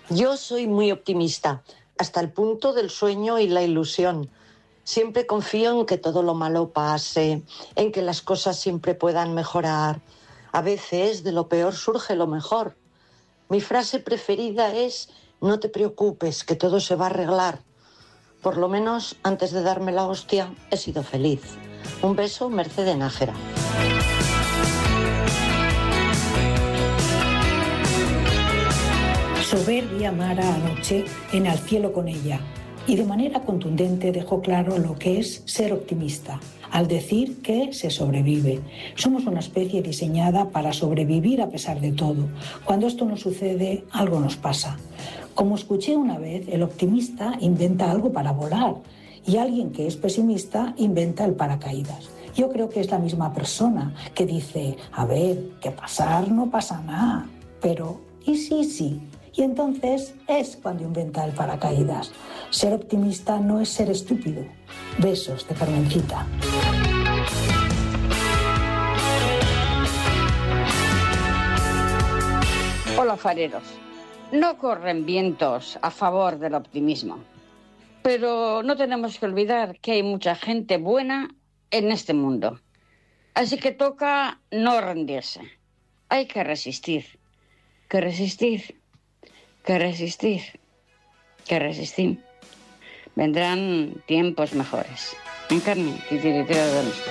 Yo soy muy optimista, hasta el punto del sueño y la ilusión. Siempre confío en que todo lo malo pase, en que las cosas siempre puedan mejorar. A veces de lo peor surge lo mejor. Mi frase preferida es: no te preocupes, que todo se va a arreglar. Por lo menos antes de darme la hostia he sido feliz. Un beso, Mercedes Nájera. Soberbia Mara anoche en Al cielo con ella, y de manera contundente dejó claro lo que es ser optimista, al decir que se sobrevive. Somos una especie diseñada para sobrevivir a pesar de todo. Cuando esto no sucede, algo nos pasa. Como escuché una vez, el optimista inventa algo para volar y alguien que es pesimista inventa el paracaídas. Yo creo que es la misma persona que dice: a ver, que pasar no pasa nada, pero ¿y sí, sí? Y entonces es cuando inventa el paracaídas. Ser optimista no es ser estúpido. Besos de Carmencita. Hola, fareros. No corren vientos a favor del optimismo, pero no tenemos que olvidar que hay mucha gente buena en este mundo. Así que toca no rendirse. Hay que resistir, que resistir, que resistir, que resistir. Vendrán tiempos mejores. En Carmen, titiritero de